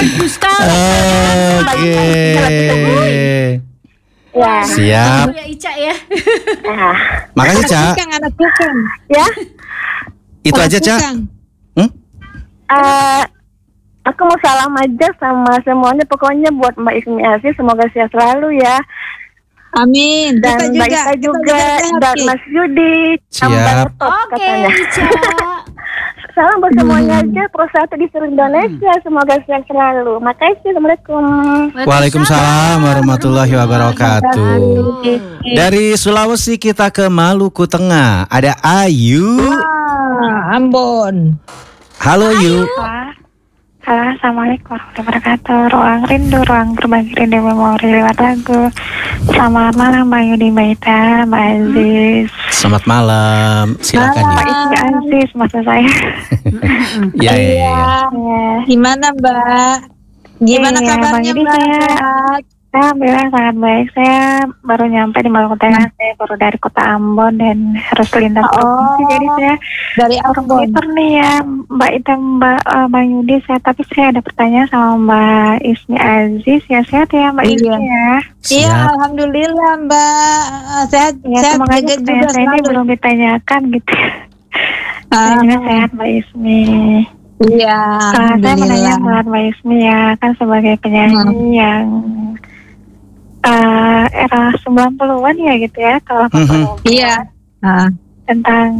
bagus sekali. Oke. Ya. Siap. Ya Ica ya. Makasih, Ca. Anak tukang. Ya. Itu aja, Ca. Aku mau salam aja sama semuanya. Pokoknya buat Mbak Ismi Aziz, semoga sehat selalu ya. Amin. Dan Mbak Ita juga dan Mas Yudi. Siap. Oke, Ica. Salam buat semuanya aja. Pro 1 di seluruh Indonesia. Semoga sehat selalu. Makasih. Assalamualaikum. Waalaikumsalam warahmatullahi wabarakatuh. Dari Sulawesi kita ke Maluku Tengah. Ada Ayu. Ambon. Halo Ayu. Halo, assalamualaikum warahmatullahi wabarakatuh. Ruang rindu, ruang berbagi rindu memori lewat lagu. Selamat malam Mbak Yudi, Mbak Ita, Mbak Aziz. Selamat malam. Silakan Mbak ya. Ismi Aziz, maksud saya. Ya. Gimana Mbak? Gimana Iya, kabarnya Bang Yudi, Mbak? Alhamdulillah sangat baik. Saya baru nyampe di Maluku Tengah. Saya baru dari kota Ambon dan harus lintas provinsi. Jadi saya Dari Ambon. komputer nih ya, Mbak Ita, Bang Yudi. Tapi saya ada pertanyaan sama Mbak Ismi Aziz. Ya sehat ya Mbak Ismi ya. Iya, Siap. alhamdulillah Mbak. Sehat, Ya sehat semoga juga pertanyaan saya ini selalu. belum ditanyakan gitu. Saya juga sehat Mbak Ismi. Iya, Saya menanya alhamdulillah. buat Mbak Ismi ya, kan sebagai penyanyi yang era 90-an ya gitu ya, kalau Iya. tentang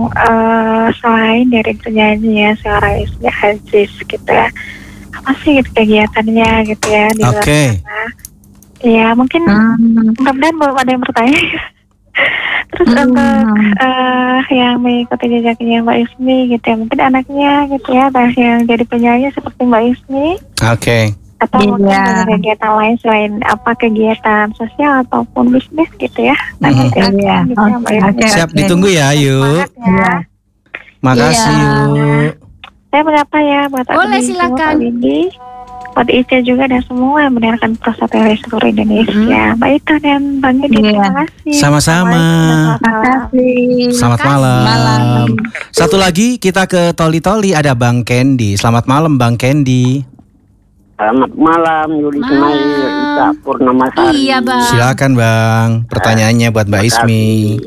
selain dari penyanyi ya seorang Ismi Aziz gitu ya, apa sih gitu kegiatannya gitu ya di luar Oke. sana? Ya mungkin mudah-mudahan belum ada yang bertanya. Terus untuk yang mengikuti jejaknya Mbak Ismi gitu ya, mungkin anaknya gitu ya, yang jadi penyanyi seperti Mbak Ismi. Oke. Atau mungkin ada kegiatan lain selain kegiatan sosial ataupun bisnis gitu ya. Nanti Iya. gitu ya, Mbak Ismi. Siap, ditunggu ya Ayu. Semangat ya. Makasih Iya. Yu. Saya menyapa ya buat Boleh, Adi, silakan. Pak Windy, buat Ica juga dan semua yang mendengarkan proses dari seluruh Indonesia. Mbak Ita dan Bang Yudi, terima kasih. Sama-sama. Assalamualaikum. Selamat malam. Satu lagi kita ke Toli-Toli, ada Bang Kendi. Selamat malam Bang Kendi. Selamat malam Yudi Ismail, Ita Purnamasari. Iya Bang. Silakan Bang. Pertanyaannya buat Mbak Ismi.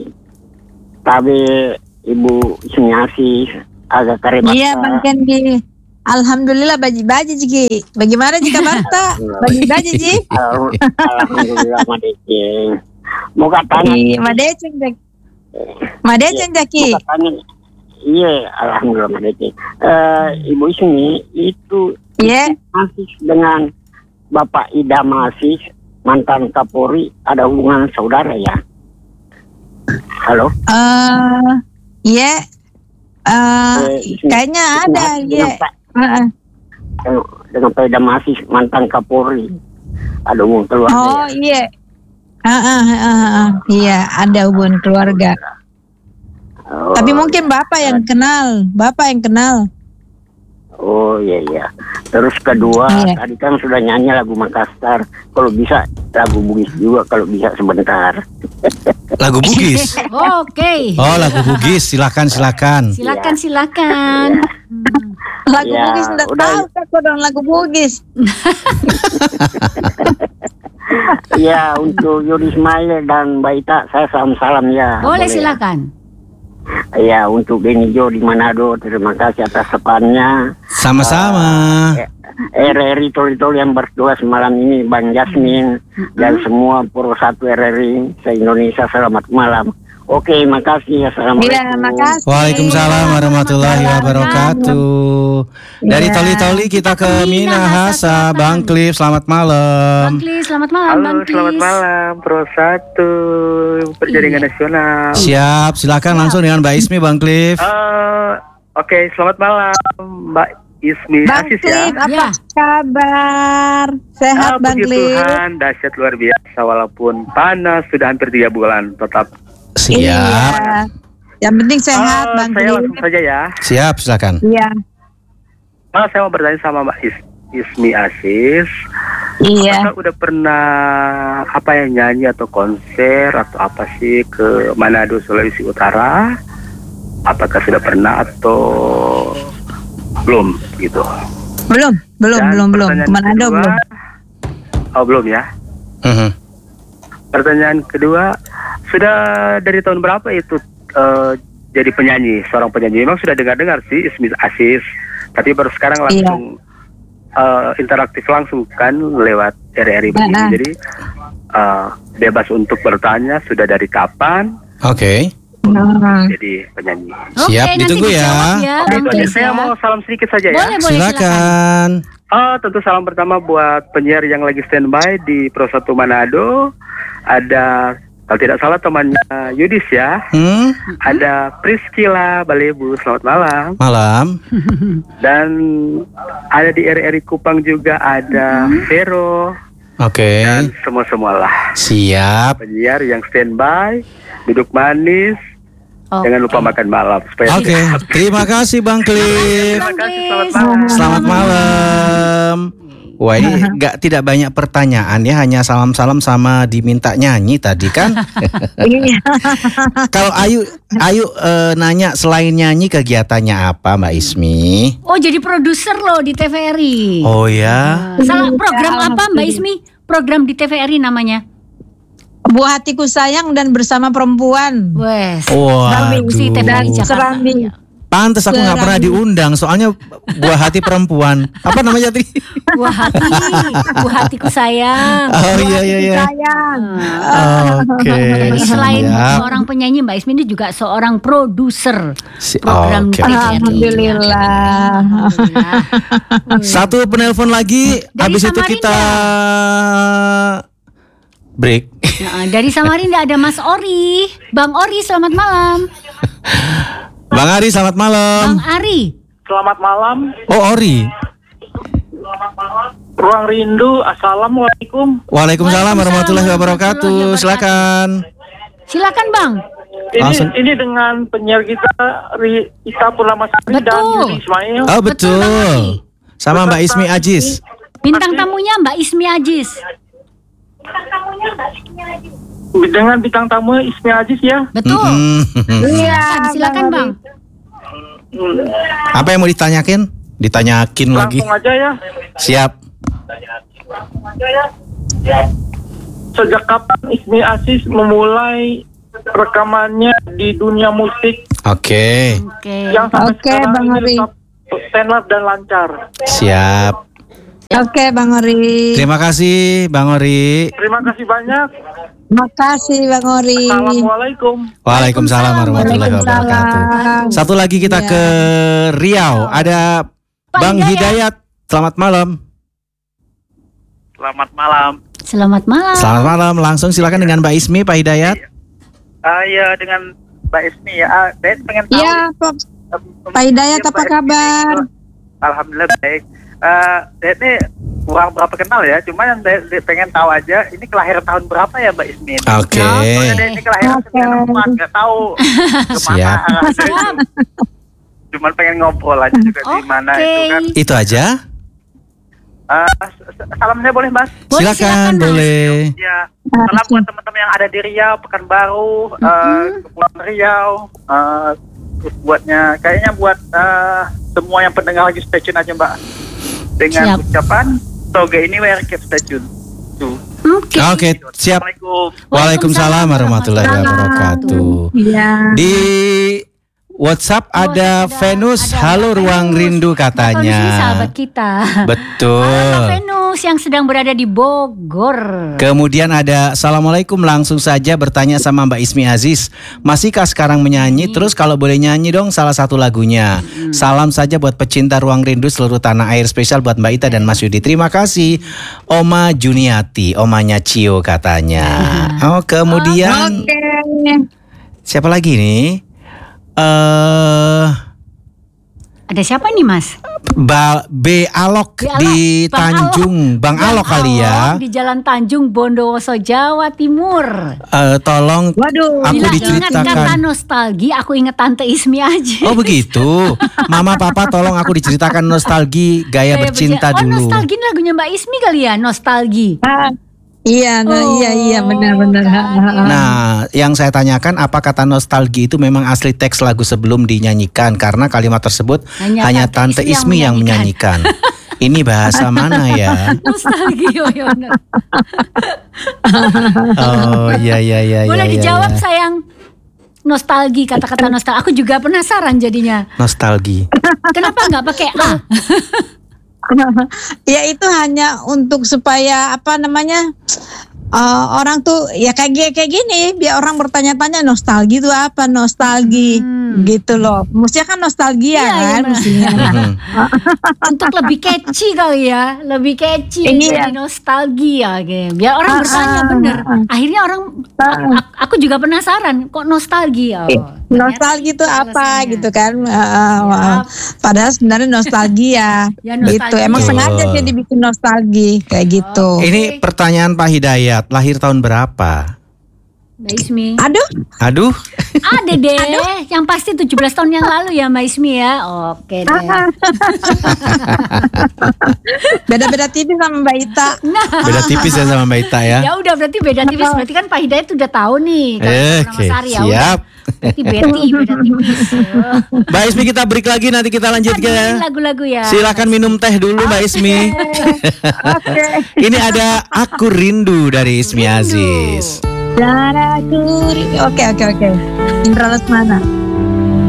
Tapi Ibu Ismi Aziz agak karebata. Iya, Bang Kendi. Alhamdulillah baji-baji Ji. Bagaimana jika bata? Baji-baji Ji. Alhamdulillah Madeceng. Mau katanya. Iya, Madeceng Jaki. Madeceng Jaki. Mau katanya. Iya, alhamdulillah Madeceng. Ibu Ismi itu Iya. Aziz dengan Bapak Idam Aziz mantan Kapolri ada hubungan saudara ya? Halo? Iya. Kayaknya ada, iya. Dengan Pak Idam Aziz mantan Kapolri ada hubungan keluarga. Oh, ya? iya. Iya, ada hubungan keluarga. Oh, Tapi mungkin Bapak yang kenal. Oh iya. Terus kedua, Iya. tadi kan sudah nyanyi lagu Makassar. Kalau bisa lagu Bugis juga, kalau bisa sebentar. Lagu Bugis. Oke. Oh, lagu Bugis. Silakan. Silakan. Lagu Ya, Bugis udah udah. tahu kok dong lagu Bugis. Iya, untuk Yudi Ismail dan Mbak Ita, saya salam ya. Boleh ya? silakan. Iya, untuk Beni Jo di Manado, terima kasih atas sepannya. Sama-sama. RRI Toli-Toli yang berdua semalam ini, Bang Jasmin dan semua Pro 1 RRI se-Indonesia, selamat malam. Oke, makasih. Assalamualaikum. Iya, makasih. Waalaikumsalam warahmatullahi wabarakatuh. Dari Toli-Toli kita ke Minahasa, Bang Cliff, selamat malam. Bang Klis, selamat malam Bang Klis. Selamat malam Pro 1 Perjaringan Nasional. Siap, silakan langsung dengan Mbak Ismi, Bang Cliff. Oke, selamat malam Mbak Ismi Bang Aziz Cliff, ya. apa kabar? Sehat Bang Puji Cliff? Tuhan, dahsyat luar biasa walaupun panas sudah hampir 3 bulan tetap. Siap. Iya. Yang penting sehat Bang Saya Cliff. langsung saja ya. Siap, silakan. Iya. Saya mau bertanya sama Mbak Ismi Aziz. Iya. Apakah udah pernah nyanyi atau konser atau apa sih ke Manado, Sulawesi Utara? Apakah sudah pernah atau belum gitu? Belum. Dan belum. pertanyaan Manado kedua- belum. Oh, belum ya. Mhm. Pertanyaan kedua, sudah dari tahun berapa itu jadi penyanyi, seorang penyanyi? Memang sudah dengar sih Ismi Aziz, tapi baru sekarang langsung interaktif langsung kan lewat RRI begini. Jadi bebas untuk bertanya sudah dari kapan Oke. jadi penyanyi. Siap, nanti ditunggu ya. dijawab ya. Oke, Bang itu aja. Chris Saya ya. mau salam sedikit saja ya. Boleh, Silakan. Tentu salam pertama buat penyiar yang lagi standby di Pro 1 Manado. Ada, kalau tidak salah temannya Yudis ya. Ada Priscila Balebu, selamat malam. Malam. Dan ada di RRI Kupang juga ada Vero Oke. dan semua-semualah. Siap. Penyiar yang standby, duduk manis, jangan lupa makan malam. Supaya Oke. Terima kasih Bang Cliff. Terima kasih, selamat malam. Selamat malam. Wah, ini tidak banyak pertanyaan ya, hanya salam-salam sama diminta nyanyi tadi kan. Kalau Ayu nanya selain nyanyi kegiatannya apa Mbak Ismi? Oh, jadi produser loh di TVRI. Oh ya. Salah program apa Mbak Ismi? Program di TVRI namanya. Buah hatiku sayang dan bersama perempuan. Wes. Waduh. Si TVRI Jakarta. Serambi. Pantes aku nggak pernah diundang, soalnya buah hati perempuan. Apa namanya tadi? Buah hatiku sayang. Oh iya. Sayang. Oke. Jadi selain siap. seorang penyanyi, Mbak Ismi ini juga seorang produser Si- program oke. TVRI. Alhamdulillah. Alhamdulillah. Satu penelpon lagi, Dari habis itu Samarinda. kita break. Nah, dari Samarinda ada Mas Ori. Bang Ori, selamat malam. Bang Ari, selamat malam. Bang Ari. Selamat malam, Oh, Ori. Ruang Rindu. Assalamualaikum. Waalaikumsalam warahmatullahi wabarakatuh. Silakan. Silakan Bang. Langsung. Ini dengan penyiar kita Ita Purnamasari dan Betul. Yudi Ismail. Oh, Bang betul. Ari. Sama Mbak Ismi Ajis. Bintang tamunya Mbak Ismi Ajis. Dengan bintang tamu Ismi Aziz ya. Betul. Iya, Silakan Bang. Apa yang mau ditanyakin? Ditanyakin lagi. Langsung aja ya. Siap. Sejak kapan Ismi Aziz memulai rekamannya di dunia musik Oke. Oke. yang sampai Oke, sekarang Bang ini Ari. tetap stand up dan lancar? Siap. Oke, Bang Ori. Terima kasih Bang Ori. Terima kasih banyak. Makasih Bang Ori. Assalamualaikum. Waalaikumsalam warahmatullahi wabarakatuh. Satu lagi kita ke Riau. Ada Pak Bang Hidayat. Hidayat. Selamat malam. Selamat malam. Selamat malam. Selamat malam. Langsung silakan dengan Mbak Ismi, Pak Hidayat. Ya dengan Mbak Ismi ya. Saya pengen tahu. Iya, Pak Hidayat apa kabar? Alhamdulillah baik. Saya ini kurang berapa kenal ya, cuma yang saya pengen tahu aja, ini kelahiran tahun berapa ya Mbak Ismi? Oke. Soalnya ini kelahiran 94, nggak tahu kemana Siap. arahnya. Cuman pengen ngobrol aja juga di mana itu kan. Itu aja. Salam saya boleh Mas? Silakan, Mas. boleh. Ya, salam buat teman-teman yang ada di Riau, Pekanbaru, Kepulauan Riau. Terus buatnya, kayaknya buat semua yang pendengar lagi stay tune aja Mbak. Dengan Siap. ucapan Toge ini where keep stay tune. Tuh. Oke. Oke, siap. Assalamualaikum. Waalaikumsalam warahmatullahi wabarakatuh. Iya. Di WhatsApp ada ada- Venus. ada Halo Mbak Ruang Venus. Rindu Mbak Venus ini katanya. sahabat kita. Halo Mbak Betul. Venus yang sedang berada di Bogor. Kemudian ada Assalamualaikum, langsung saja bertanya sama Mbak Ismi Aziz. Masihkah sekarang menyanyi? Terus kalau boleh nyanyi dong salah satu lagunya. Salam saja buat pecinta Ruang Rindu seluruh tanah air, spesial buat Mbak Ita dan Mas Yudi. Terima kasih. Oma Juniati, omanya Cio katanya. Oh, kemudian siapa lagi nih? Ada siapa nih Mas? B Alok B Alok, di Bang Tanjung, Bang Alok kali ya. Di Jalan Tanjung Bondowoso, Jawa Timur. Tolong Waduh. aku Bila ingat kata diceritakan. nostalgi, aku ingat Tante Ismi aja. Oh begitu. Mama papa tolong aku diceritakan nostalgi gaya bercinta Oh, dulu. nostalgi ini lagunya Mbak Ismi kali ya, nostalgi. Iya, nah Oh, iya benar-benar. Nah, yang saya tanyakan apa kata nostalgi itu memang asli teks lagu sebelum dinyanyikan, karena kalimat tersebut hanya Tante Ismi yang menyanyikan. Ini bahasa mana ya? Nostalgia ya bener. Oh iya. Boleh dijawab sayang. Nostalgia, kata-kata nostalgia. Aku juga penasaran jadinya. Nostalgia. Kenapa nggak pakai A? Ya itu hanya untuk supaya apa namanya orang tuh ya kayak gini biar orang bertanya-tanya nostalgia itu apa gitu loh. Mestinya kan nostalgia Iya, kan iya, mestinya. Untuk lebih catchy kali ya, lebih catchy Iya. jadi nostalgia gitu. Biar orang bertanya bener. Akhirnya orang, aku juga penasaran kok nostalgia. Nostalgia itu apa gitu kan? Padahal sebenarnya nostalgia. Ya, Gitu. nostalgia. Emang sengaja sih dibikin nostalgia kayak gitu. Ini pertanyaan Pak Hidayat, lahir tahun berapa? Mbak Ismi. Aduh. Ada deh, yang pasti 17 tahun yang lalu ya Mbak Ismi ya. Oke deh. Beda-beda tipis sama Mbak Ita. Beda tipis ya sama Mbak Ita ya. Ya udah berarti beda tipis. Berarti kan Pak Hidayat udah tahu nih. Oke, siap. Berarti beda tipis. Mbak Ismi kita break lagi, nanti kita lanjut Dengerin ke. lagu-lagu ya. Silakan minum teh dulu Mbak Ismi. Ini ada Aku Rindu dari Ismi Aziz. Oke. Indra Lesmana.